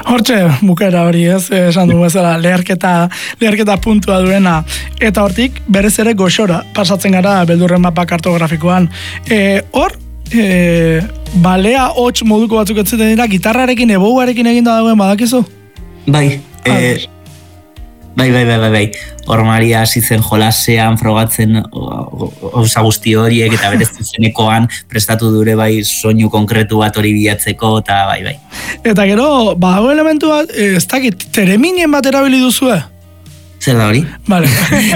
Hortxe, bukera hori ez, esan dugu bezala, leherketa puntua duena. Eta hortik, berez ere goxora, pasatzen gara beldurren mapa kartografikoan. Hor, balea hots moduko batzuk etzuten dira, gitarrarekin, ebouarekin eginda dagoen badakizu? Bai, Bai. Hor Maria hasi zen jolasean, frogatzen gauza guzti horiek, eta berez zuzenekoan prestatu dure bai soinu konkretu bat hori bilatzeko, eta bai. Eta gero, badago elementu bat, ez dakit, tereminen bat erabili duzue? Zer da hori? Vale.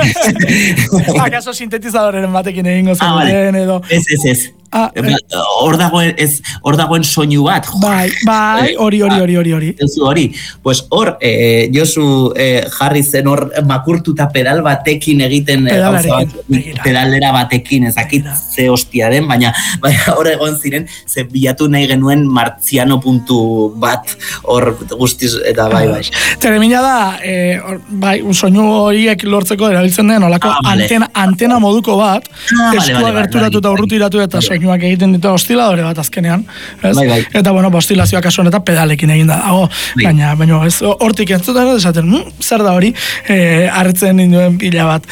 Akaso sintetizadoren batekin egingo zen edo... Ez. Hor dagoen soinu bat. Bai, hori. Hori. Pues hor, Josu jarri zen hor makurtuta pedal batekin egiten pedalera batekin, ezakit ze hostia den, baina hor egon ziren, ze bilatu nahi genuen martziano puntu bat hor guztiz, eta bai. Teremina da, bai, soinu horiek lortzeko erabiltzen den, olako antena moduko bat, eskua gerturatu eta urrutiratu eta soinuak egiten ditu ostiladore bat azkenean, ez? Bai. Eta ostilazioak kasu honetan pedalekin egin dago, baina ez, hortik entzuten esaten, zer da hori, hartzen ninduen pila bat.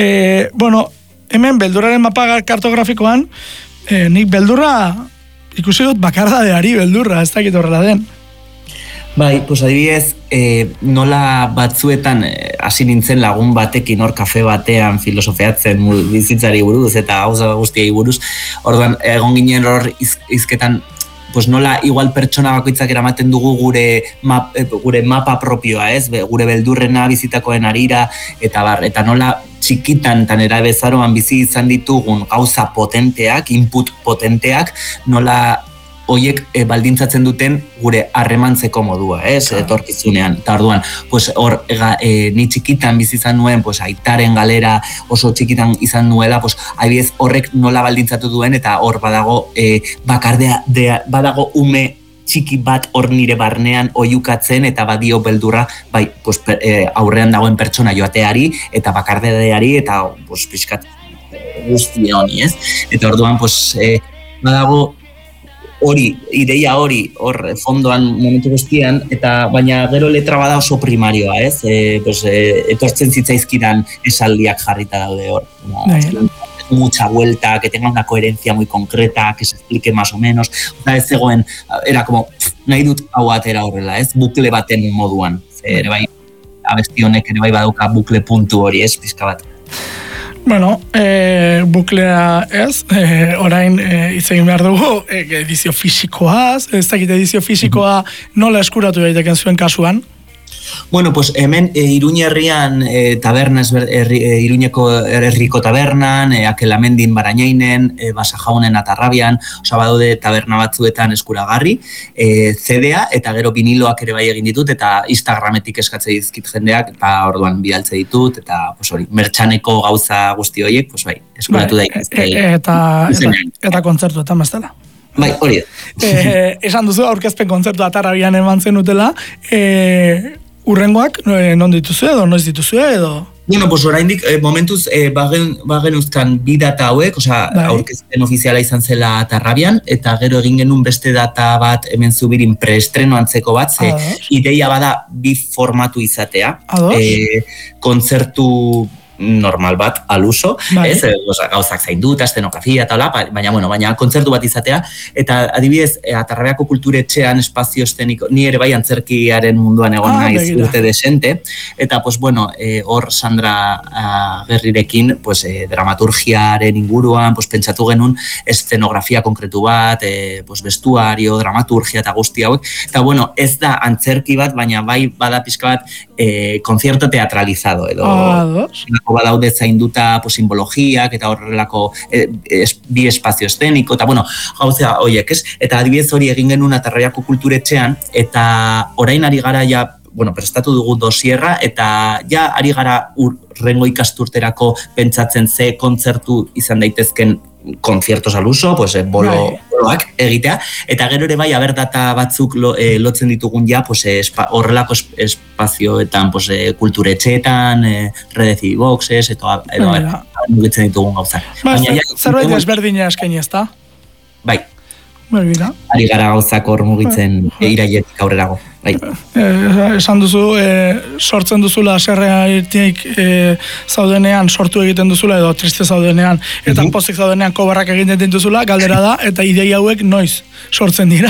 Hemen beldurraren mapa kartografikoan, nik beldurra ikusi dut bakardadeari beldurra, ez dakit horrela den. Bai, pues adibidez, nola batzuetan hasi nintzen lagun batekin hor kafe batean filosofeatzen bizitzari buruz eta gauza guztiei buruz. Orduan, egon ginen hor hizketan, pues nola igual pertsona bakoitzak eramaten dugu gure mapa propioa, ez? Gure beldurrena bizitakoen arira eta nola txikitan tan erabezaroan bizi izan ditugun gauza potenteak, input potenteak, nola hoiek baldintzatzen duten gure harremantzeko modua, etorkizunean. Eta orduan, pues hor ni txikitan bizi izan nuen, pues aitaren galera oso txikitan izan nuela, pues adibidez horrek nola baldintzatu duen eta hor badago badago ume txiki bat hor nire barnean oihukatzen eta badio beldurra, bai, pues aurrean dagoen pertsona joateari eta bakardadeari eta pues pixkat guzti honi, ez? Eta orduan, pues badago ideia hori hor fondoan momentu guztian, eta baina gero letra bada oso primarioa, ez? Etortzen zitzaizkidan esaldiak jarrita daude hor. Mucha vuelta, que tenga una coherencia muy concreta, que se explique más o menos. Eta ez zegoen, era como, nahi dut hau atera horrela, ez? Bukle baten moduan. Ere bai, abesti honek ere bai badauka bukle puntu hori, ez? Pizka bat. Bueno, buklea ez, orain hitz egin behar dugu edizio fisikoaz, ez dakit edizio fisikoa nola eskuratu daiteken zuen kasuan? Bueno, pues hemen Iruñerrian tabernas, Iruñeko herriko tabernan, Akelamendin Barañainen, Basajaunen Atarrabian, osa badaude taberna batzuetan eskuragarri, CD-a eta gero viniloak ere bai egin ditut, eta Instagrametik eskatze dizkit jendeak, eta orduan bidaltze ditut, eta pues hori, mertxaneko gauza guzti horiek, pues bai, eskuratu daitezke. Eta kontzertuetan bestela. Bai, hori da. Esan duzu, aurkezpen kontzertu Atarrabian eman zenutela, urrengoak non dituzue edo, noiz dituzue edo? Bueno, pues oraindik momentuz bagenuzkan bi data hauek, aurkezpen ofiziala izan zela Atarrabian, eta gero egin genuen beste data bat hemen Zubirin preestreno antzeko bat, ze ideia bada bi formatu izatea. Kontzertu normal bat, aluso, ez? Gauzak zainduta, estenografia eta hola, baina kontzertu bat izatea, eta adibidez, Atarrabiako kulturetxean espazio esteniko, ni ere bai antzerkiaren munduan egon naiz urte desente, eta, pues, bueno, hor Sandra Gerrirekin, pues, dramaturgiaren inguruan, pues, pentsatu genuen estenografia konkretu bat, pues, vestuario, dramaturgia eta guzti hauek, eta, bueno, ez da antzerki bat, baina bai bada pixka bat concierto teatralizado, edo badaude zainduta simbologiak eta horrelako bi espazio eszeniko, eta bueno, gauza horiek, ez? Eta adibidez hori egin genuen Atarrabiako kulturetxean, eta orain ari gara ja, prestatu dugu dosierra, eta ja ari gara urrengo ikasturterako pentsatzen ze kontzertu izan daitezken konziertos al uso, pues boloak egitea, eta gero ere bai data batzuk lotzen ditugun ja, pues horrelako espazioetan, pues kulturetxeetan, redezi boxes, edo mugitzen ditugun gauzak. Zerbait ezberdina eskaini, ez da? Bai. Ari gara gauzak hor mugitzen irailetik aurrerago. Esan duzu, sortzen duzula serreatik zaudenean, sortu egiten duzula, edo triste zaudenean, eta pozik zaudenean kobarrak egiten dituzula, galdera da, eta ideia hauek noiz sortzen dira.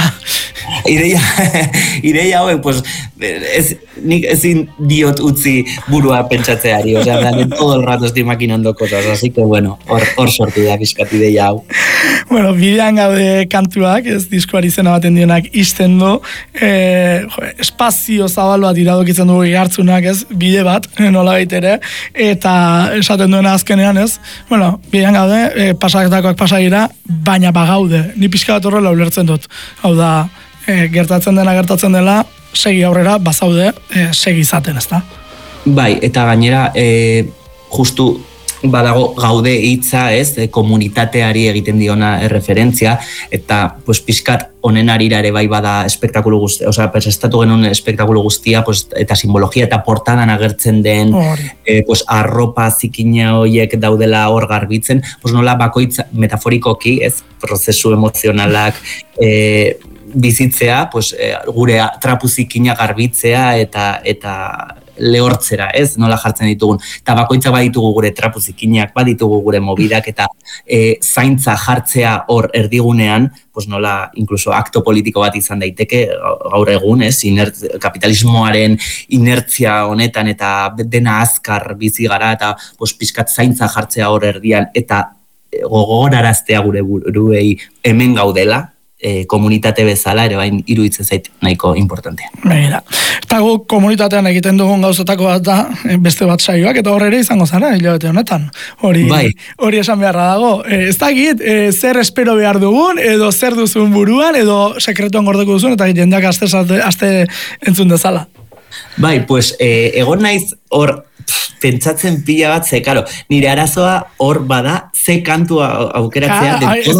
Ideia hauek, pues, nik ezin diot utzi burua pentsatzeari, osea, todo el rato estoy maquinando cosas, así que, bueno, hor sortu da bizkat ideia hau. Bueno, bidean gaude kantuak, ez diskoari izena baten dionak izten du, espazio zabal bat iradokitzen dugu igartzunak, ez, bide bat, nola baitere, eta esaten duena azkenean, ez, bueno, bidean gaude, pasaketakoak pasagira, baina bagaude, ni pixka bat horrela ulertzen dut, hau da, gertatzen dela, segi aurrera, bazaude, segi izaten, ez da? Bai, eta gainera, justu, badago gaude hitza, ez, komunitateari egiten diona referentzia, eta pues pizkat honen arira ere bai bada espektakulu guztia, osea, prestatu genuen espektakulu guztia, pues, eta simbologia eta portadan agertzen den, pues, arropa zikina horiek daudela hor garbitzen, pues, nola bakoitza metaforikoki, ez, prozesu emozionalak bizitzea, pues, gure trapu zikina garbitzea eta lehortzera, ez, nola jartzen ditugun. Eta bakoitza baditugu gure trapu zikinak, baditugu gure mobidak, eta zaintza jartzea hor erdigunean, pues nola, incluso akto politiko bat izan daiteke, gaur egun, ez, kapitalismoaren inertzia honetan, eta dena azkar bizi gara, eta pues, pizkat zaintza jartzea hor erdian, eta gogoraraztea gure buruei hemen gaudela, komunitate bezala, ere bain iruditzen zait nahiko importantea. Begira, eta gu komunitatean egiten dugun gauzatako bat da, beste bat saioak, eta horre ere izango zara, hilabete honetan. Hori esan beharra dago. Ez dakit, zer espero behar dugun, edo zer duzun buruan, edo sekretuan gordeko duzun, eta jendeak aste entzun dezala. Bai, pues, egon naiz hor, pentsatzen pila bat, ze, karo, nire arazoa hor bada, ze kantu aukeratzea,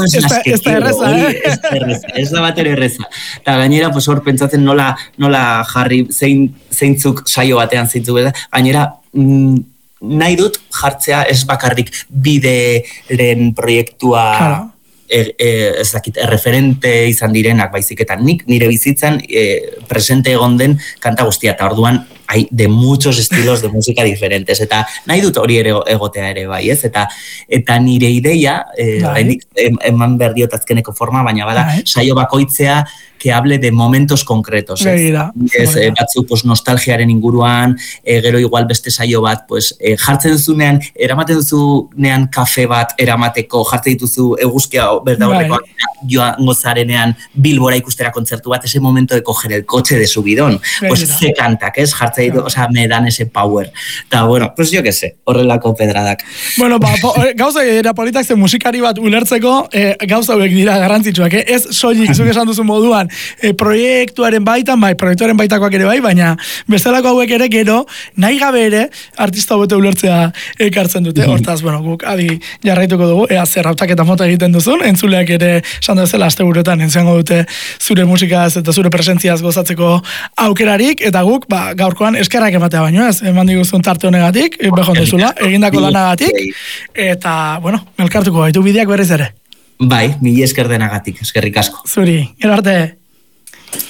ez da bat ere erreza. Eta gainera, pues, hor pentsatzen nola jarri, zeintzuk saio batean zeintzuk, gainera, nahi dut jartzea ez bakarrik bideren proiektua, ez dakit, referente izan direnak baizik, eta nik nire bizitzan presente egon den kanta guztia, eta orduan hay de muchos estilos de música diferentes, eta nahi dut hori ere egotea ere bai, ez? Eta nire ideia, eman behar diot azkeneko forma, baina bada, saio bakoitzea que hable de momentos concretos. Batzu pues, nostalgiaren inguruan, gero igual beste saio bat, pues, jartzen duzunean, eramaten duzunean kafe bat eramateko, jartzen dituzu eguzkia berda horreko, joango zarenean Bilbora ikustera kontzertu bat, ese momento de coger el coche de subidón. Pues ze kantak, ez? Jartzen ditu, osea, me dan ese power. Eta, bueno, pues yo que sé, horrelako pedradak. Bueno, gauza era politak ze musikari bat ulertzeko, gauza hauek dira garrantzitsuak, ez soilik zuk esan duzu moduan, proiektuaren baitan, proiektuaren baitakoak ere bai, baina bestelako hauek ere gero, nahi gabe ere, artista bete ulertzea ekartzen dute, hortaz, bueno, guk adi jarraituko dugu, ea zer hautaketa mota egiten duzun, entzuleak ere, esan duzela, asteburuetan entziango dute zure musikaz eta zure presentziaz gozatzeko aukerarik, eta guk, gaurkoan eskerrak ematea baino ez, eman diguzun tarte honegatik, behon dezula, egindako lanagatik, eta, bueno, melkartuko gaitu bideak berriz ere. Bai, mila esker denagatik, eskerrik asko. Zuri, gero arte.